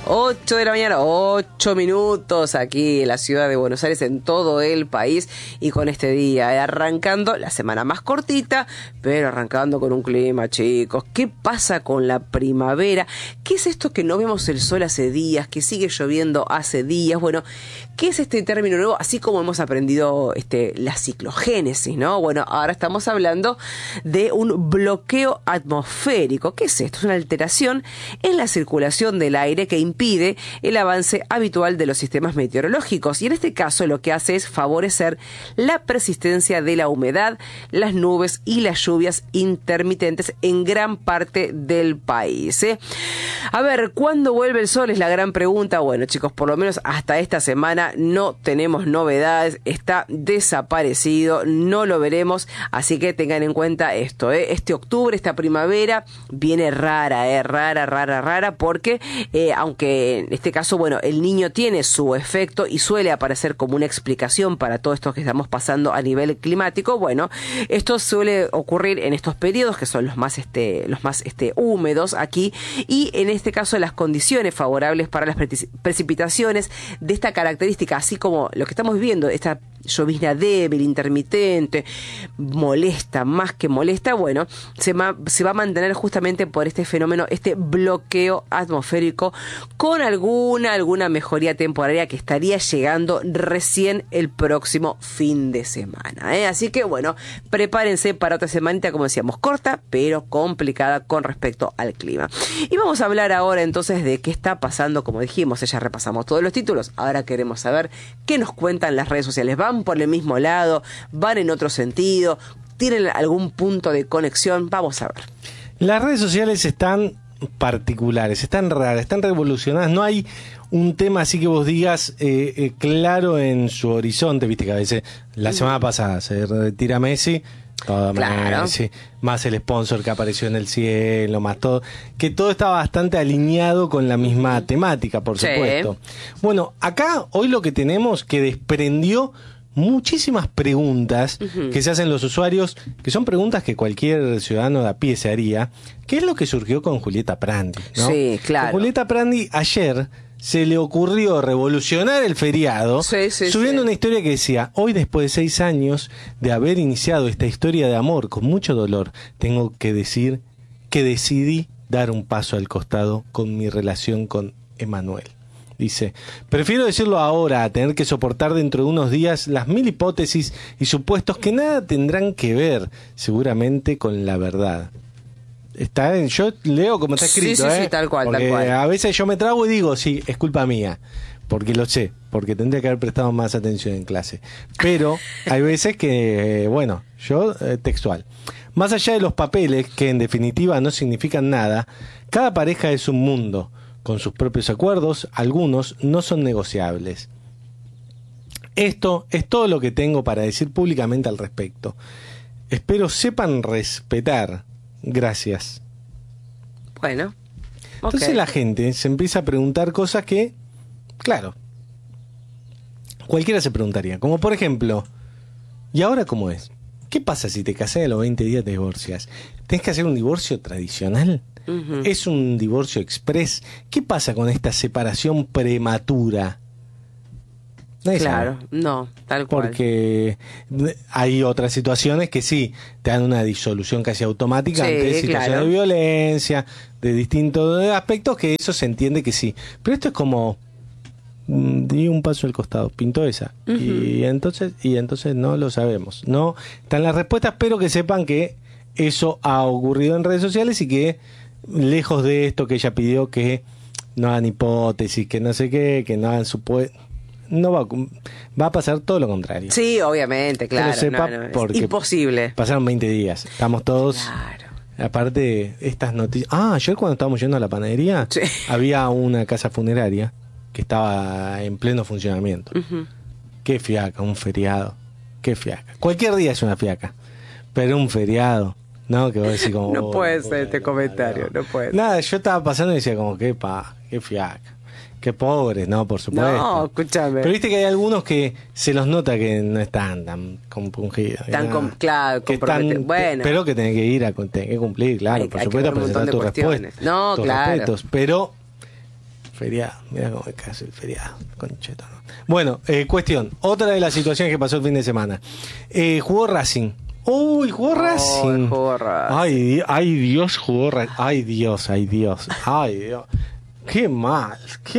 8 de la mañana, 8 minutos aquí en la ciudad de Buenos Aires, en todo el país, y con este día arrancando la semana más cortita, pero arrancando con un clima, chicos. ¿Qué pasa con la primavera? ¿Qué es esto que no vemos el sol hace días, que sigue lloviendo hace días? Bueno, ¿qué es este término nuevo? Así como hemos aprendido la ciclogénesis, ¿no? Bueno, ahora estamos hablando de un bloqueo atmosférico. ¿Qué es esto? Es una alteración en la circulación del aire que impide el avance habitual de los sistemas meteorológicos, y en este caso lo que hace es favorecer la persistencia de la humedad, las nubes y las lluvias intermitentes en gran parte del país. A ver, ¿cuándo vuelve el sol? Es la gran pregunta. Bueno, chicos, por lo menos hasta esta semana no tenemos novedades, está desaparecido, no lo veremos, así que tengan en cuenta esto, este octubre, esta primavera viene rara, porque aunque en este caso, bueno, el Niño tiene su efecto y suele aparecer como una explicación para todo esto que estamos pasando a nivel climático, bueno, esto suele ocurrir en estos periodos que son los más húmedos aquí, y en este caso las condiciones favorables para las precipitaciones de esta característica, así como lo que estamos viviendo, esta llovizna débil, intermitente, molesta, más que molesta, bueno, se va a mantener justamente por este fenómeno, este bloqueo atmosférico, con alguna mejoría temporaria que estaría llegando recién el próximo fin de semana, Así que bueno, prepárense para otra semanita, como decíamos, corta, pero complicada con respecto al clima. Y vamos a hablar ahora entonces de qué está pasando, como dijimos, ya repasamos todos los títulos, ahora queremos saber qué nos cuentan las redes sociales. ¿Van por el mismo lado? ¿Van en otro sentido? ¿Tienen algún punto de conexión? Vamos a ver. Las redes sociales están particulares, están raras, están revolucionadas. No hay un tema así que vos digas claro en su horizonte. Viste que a veces, la semana pasada se retira Messi, todo claro. Messi, más el sponsor que apareció en el cielo, más todo, que todo está bastante alineado con la misma temática, por supuesto. Bueno, acá hoy lo que tenemos que desprendió muchísimas preguntas que se hacen los usuarios, que son preguntas que cualquier ciudadano de a pie se haría. ¿Qué es lo que surgió con Julieta Prandi, ¿no? Sí, claro. Con Julieta Prandi ayer se le ocurrió revolucionar el feriado, subiendo una historia que decía: hoy, después de 6 años de haber iniciado esta historia de amor con mucho dolor, tengo que decir que decidí dar un paso al costado con mi relación con Emanuel. Dice: prefiero decirlo ahora a tener que soportar dentro de unos días las 1000 hipótesis y supuestos que nada tendrán que ver, seguramente, con la verdad. Yo leo como está escrito, sí, tal cual, porque tal cual. A veces yo me trago y digo, sí, es culpa mía, porque lo sé, porque tendría que haber prestado más atención en clase. Pero hay veces que, bueno, yo textual. Más allá de los papeles, que en definitiva no significan nada, cada pareja es un mundo, con sus propios acuerdos, algunos no son negociables. Esto es todo lo que tengo para decir públicamente al respecto. Espero sepan respetar. Gracias. Bueno. Entonces la gente se empieza a preguntar cosas que, claro, cualquiera se preguntaría. Como por ejemplo, ¿y ahora cómo es? ¿Qué pasa si te casás y a los 20 días te divorcias? ¿Tenés que hacer un divorcio tradicional? ¿Es un divorcio express? ¿Qué pasa con esta separación prematura? Claro, no, tal cual. Porque hay otras situaciones que sí te dan una disolución casi automática ante situaciones de violencia, de distintos aspectos, que eso se entiende que sí. Pero esto es como di un paso al costado, pintó esa. Y entonces no lo sabemos. No están las respuestas, pero que sepan que eso ha ocurrido en redes sociales y que, lejos de esto que ella pidió, que no hagan hipótesis, que no sé qué, que no hagan supuestos, no va a pasar todo lo contrario. Sí, obviamente, claro. Que lo sepa, porque imposible. Pasaron 20 días. Estamos todos. Claro. Aparte, estas noticias. Ayer cuando estábamos yendo a la panadería, había una casa funeraria que estaba en pleno funcionamiento. Qué fiaca, un feriado. Qué fiaca. Cualquier día es una fiaca. Pero un feriado. No, que vos decís como. No puede ser este comentario, no puede. Nada, yo estaba pasando y decía como, qué fiaca. Qué pobres, ¿no? Por supuesto. No, escúchame. Pero viste que hay algunos que se los nota que no están tan compungidos. Claro, bueno. Pero que tenés que ir tenés que cumplir, claro, por supuesto, presentar tus respuestas. No, tus claro. respetos, pero feriado. Mirá cómo es casi el feriado. Concheto. Bueno, cuestión. Otra de las situaciones que pasó el fin de semana. Jugó Racing. Uy, jugó Racing. Jugó Racing. Ay, Dios, jugó Racing. Ay, Dios. Qué mal.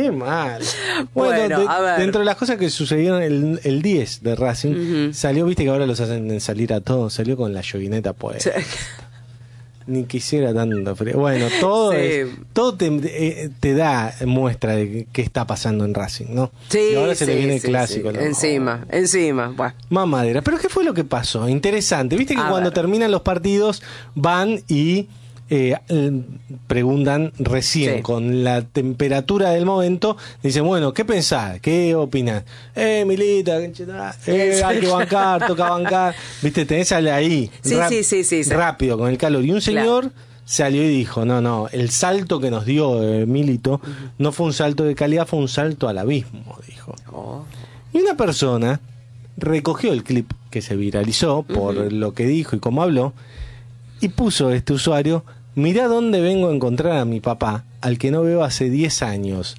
Bueno, a ver. dentro de las cosas que sucedieron el 10 de Racing, salió, viste que ahora los hacen salir a todos, salió con la yoguineta pues. Sí. Ni quisiera tanto frío. Bueno, todo te da muestra de qué está pasando en Racing, ¿no? Sí, y ahora se le viene el clásico. Sí. Encima. Bueno. Más madera. Pero ¿qué fue lo que pasó? Interesante. Viste que cuando terminan los partidos van y preguntan recién con la temperatura del momento, dicen, bueno, ¿qué pensás? ¿Qué opinás? Milita, hay que bancar, toca bancar, viste, tenés ahí sí. rápido con el calor, y un señor salió y dijo, no, el salto que nos dio Milito no fue un salto de calidad, fue un salto al abismo, dijo. Y una persona recogió el clip que se viralizó por lo que dijo y cómo habló, y puso este usuario: mirá dónde vengo a encontrar a mi papá, al que no veo hace 10 años.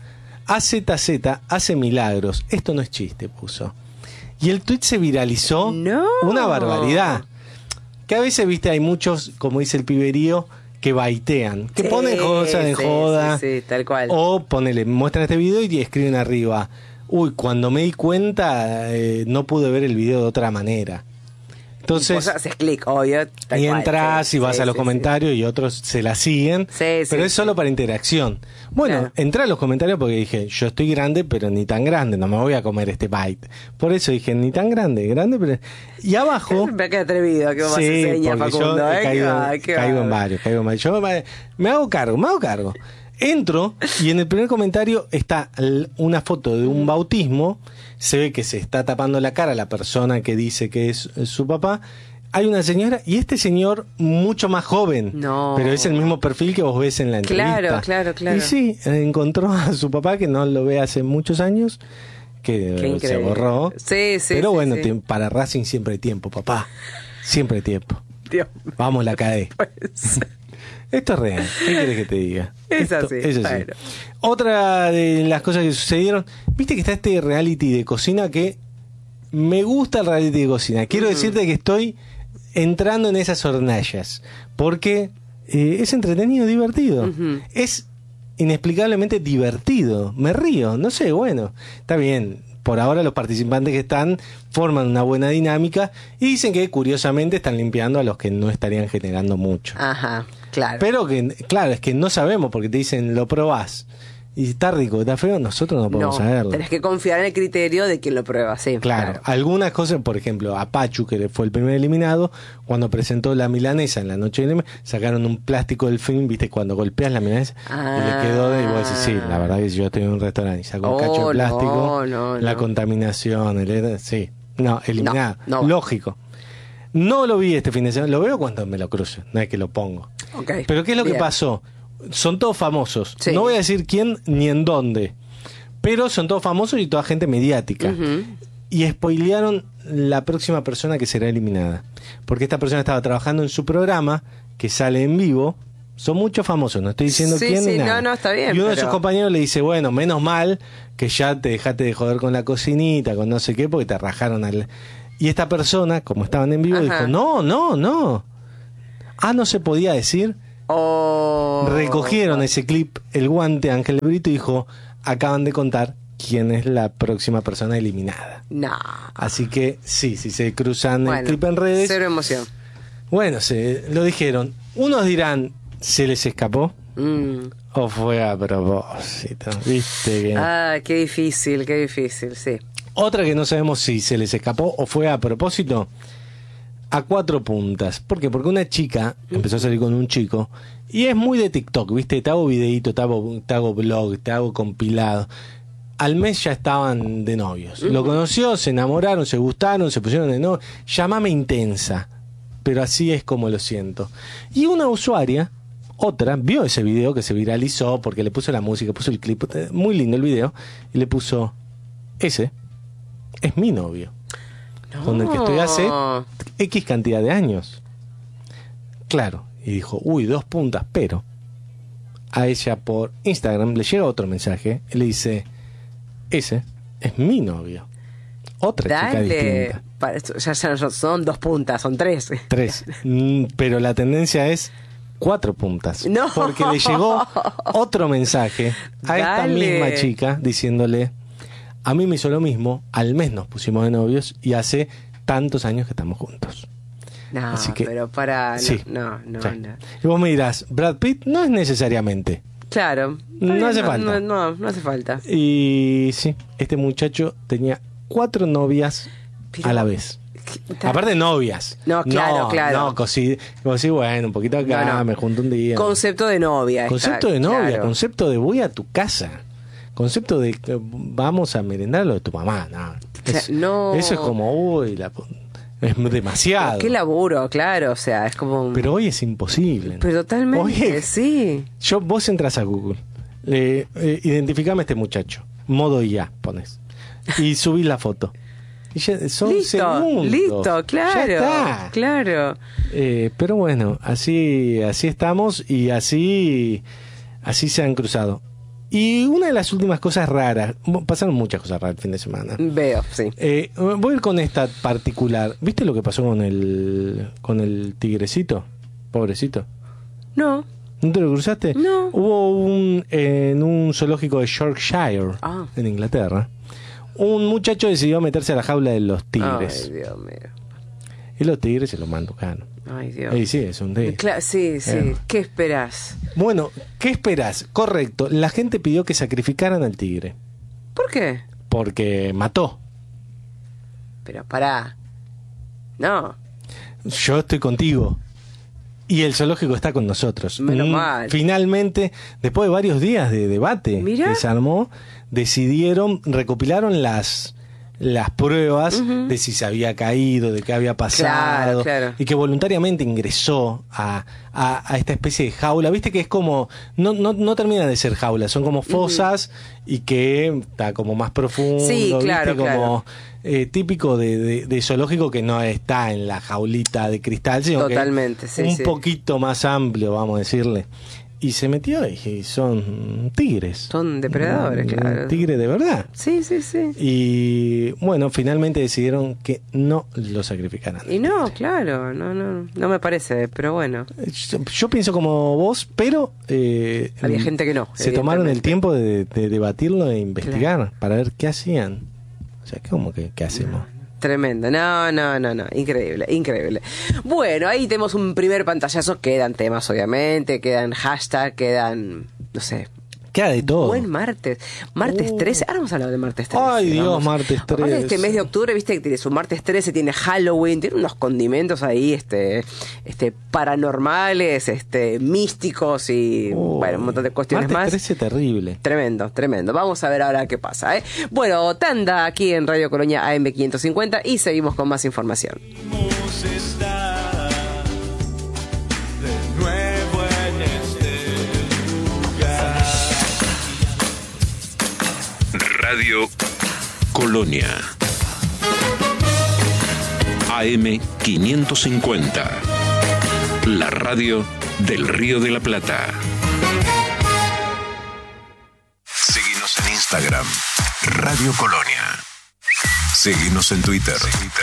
AZZ hace milagros. Esto no es chiste, puso. Y el tuit se viralizó. Una barbaridad. Que a veces, viste, hay muchos, como dice el piberío, que baitean, que ponen cosas de joda. Sí, tal cual. O muestran este video y escriben arriba: uy, cuando me di cuenta, no pude ver el video de otra manera. Entonces, vos haces clic, obvio. Y entras y vas a los comentarios y otros se la siguen. Pero es solo para interacción. Bueno, entré a los comentarios porque dije, yo estoy grande, pero ni tan grande, no me voy a comer este bite. Por eso dije, ni tan grande, pero... Y abajo... Me quedé atrevido, que vos enseñas, Facundo. Yo caigo en varios. Yo me hago cargo. Entro y en el primer comentario está una foto de un bautismo. Se ve que se está tapando la cara la persona que dice que es su papá. Hay una señora y este señor mucho más joven, pero es el mismo perfil que vos ves en la entrevista. Claro. Y sí, encontró a su papá, que no lo ve hace muchos años, que se borró. Pero bueno, para Racing siempre hay tiempo, papá. Siempre hay tiempo. Dios. Vamos, la cae. Pues. Esto es real. ¿Qué querés que te diga? Es así. Bueno. Otra de las cosas que sucedieron, viste que está este reality de cocina que me gusta el reality de cocina. Quiero decirte que estoy entrando en esas hornallas porque es entretenido, divertido. Es inexplicablemente divertido. Me río, no sé, bueno, está bien. Por ahora los participantes que están forman una buena dinámica y dicen que curiosamente están limpiando a los que no estarían generando mucho. Ajá, claro. Pero que, claro, es que no sabemos porque te dicen, lo probás. Y está rico, está feo, nosotros no podemos saberlo. Tenés que confiar en el criterio de quien lo prueba, sí. Claro, algunas cosas, por ejemplo, a Pachu, que fue el primer eliminado, cuando presentó la milanesa en la noche de sacaron un plástico del film, viste, cuando golpeas la milanesa, y le quedó y vos decís, sí, la verdad que si yo estoy en un restaurante y saco un cacho de plástico, la contaminación, eliminada, lógico. No lo vi este fin de semana, lo veo cuando me lo cruzo, no es que lo pongo. Pero ¿qué es lo que pasó? Son todos famosos. No voy a decir quién ni en dónde, pero son todos famosos y toda gente mediática. Y spoilearon la próxima persona que será eliminada. Porque esta persona estaba trabajando en su programa, que sale en vivo. Son muchos famosos, no estoy diciendo quién ni nada. No, está bien. Y uno de sus compañeros le dice, bueno, menos mal que ya te dejaste de joder con la cocinita, con no sé qué, porque te rajaron al... Y esta persona, como estaban en vivo, dijo, no. No se podía decir... Recogieron ese clip, el guante, Ángel Brito, y dijo, acaban de contar quién es la próxima persona eliminada. Así que sí, si se cruzan el clip en redes, cero emoción. Bueno, lo dijeron. Unos dirán, ¿se les escapó? ¿O fue a propósito? ¿Viste que... qué difícil, sí. Otra que no sabemos si se les escapó o fue a propósito. A 4 puntas. ¿Por qué? Porque una chica empezó a salir con un chico y es muy de TikTok, ¿viste? Te hago videíto, te hago blog, te hago compilado. Al mes ya estaban de novios. Lo conoció, se enamoraron, se gustaron, se pusieron de novios. Llámame intensa, pero así es como lo siento. Y una usuaria, otra, vio ese video que se viralizó porque le puso la música, puso el clip, muy lindo el video, y le puso, ese es mi novio. Con el que estoy hace X cantidad de años. Claro, y dijo, 2 puntas, pero a ella por Instagram, le llega otro mensaje, y le dice, ese es mi novio. Otra chica distinta. Ya son 2 puntas, son 3. 3. Pero la tendencia es 4 puntas. No. Porque le llegó otro mensaje a esta misma chica diciéndole, a mí me hizo lo mismo, al mes nos pusimos de novios y hace tantos años que estamos juntos. No, así que, pero para... Sí, no. Y vos me dirás, Brad Pitt no es necesariamente. Claro. No hace falta. No hace falta. Y sí, este muchacho tenía 4 novias a la vez. Aparte novias. No, claro. No, cosí, bueno, un poquito acá, me junto un día. Concepto de novia. Concepto de novia, concepto de voy a tu casa. Concepto de vamos a merendar lo de tu mamá. No. Eso es como, es demasiado. Qué laburo, claro, o sea, es como... Pero hoy es imposible. Pero totalmente, hoy sí. Vos entras a Google, identificame a este muchacho, modo IA, pones, y subís la foto. Y ya son segundos. Listo, claro. Ya está. Claro. Pero bueno, así estamos y así se han cruzado. Y una de las últimas cosas raras, pasaron muchas cosas raras el fin de semana. Veo, sí. Voy a ir con esta particular. ¿Viste lo que pasó con el tigrecito? Pobrecito. No. ¿No te lo cruzaste? No. Hubo en un zoológico de Yorkshire, en Inglaterra, un muchacho decidió meterse a la jaula de los tigres. Ay, Dios mío. Y los tigres se lo manducaron. Ay, Dios. Sí, es un tigre. Sí. ¿Qué esperás? Bueno, ¿qué esperás? Correcto. La gente pidió que sacrificaran al tigre. ¿Por qué? Porque mató. Pero pará. No. Yo estoy contigo. Y el zoológico está con nosotros. Menos mal. Finalmente, después de varios días de debate que se armó, recopilaron las pruebas de si se había caído, de qué había pasado, claro. Y que voluntariamente ingresó a esta especie de jaula. Viste que es como, no termina de ser jaula, son como fosas y que está como más profundo, sí, claro, ¿viste? Como típico de zoológico que no está en la jaulita de cristal, sino totalmente, que un poquito más amplio, vamos a decirle. Y se metió y son tigres. Son depredadores, claro. Tigre de verdad. Sí. Y bueno, finalmente decidieron que no lo sacrificaran. Y no, claro, no me parece, pero bueno. Yo pienso como vos, pero... había gente que no. Se tomaron el tiempo de debatirlo e investigar para ver qué hacían. O sea, ¿cómo que qué hacemos? Tremendo, no, increíble. Bueno, ahí tenemos un primer pantallazo, quedan temas obviamente, quedan hashtags, quedan, no sé. Queda de todo. Buen martes 13, ahora vamos a hablar de martes 13. Ay Dios, martes 13. Aparte este mes de octubre, viste que tiene su martes 13, tiene Halloween, tiene unos condimentos ahí, paranormales, místicos y bueno, un montón de cuestiones martes más. Martes 13 terrible. Tremendo. Vamos a ver ahora qué pasa, Bueno, tanda aquí en Radio Colonia AM550 y seguimos con más información. Radio Colonia AM550, la radio del Río de la Plata. Seguinos en Instagram, Radio Colonia. Seguinos en Twitter.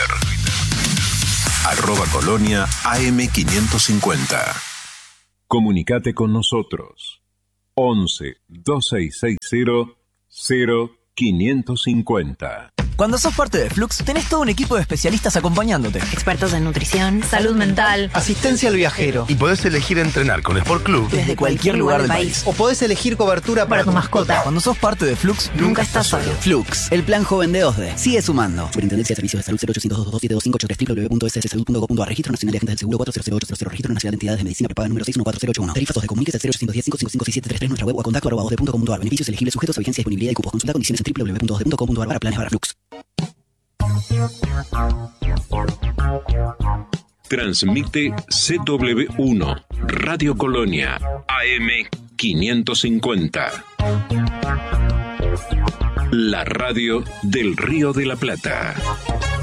@Colonia AM550. Comunicate con nosotros. 11 2660 0550. Cuando sos parte de Flux, tenés todo un equipo de especialistas acompañándote. Expertos en nutrición, salud mental, asistencia al viajero. Y podés elegir entrenar con Sport Club desde cualquier lugar del país. O podés elegir cobertura para tu mascota. Cuando sos parte de Flux, nunca estás solo. Flux, el plan joven de OSDE. Sigue sumando. Superintendencia de Servicios de Salud 0800-227-2583 www.sssalud.gov.ar. Registro Nacional de Agentes del Seguro 400800. Registro Nacional de Entidades de Medicina Prepaga número 614081. Tarifas de comuniques al 0810-555-6733. Nuestra web o a contacto@osde.com.ar. Beneficios elegibles sujetos a vigencia, disponibilidad y cupos. Consulta condiciones en www.osde.com.ar para planes para Flux. Transmite CW1 Radio Colonia AM550. La radio del Río de la Plata.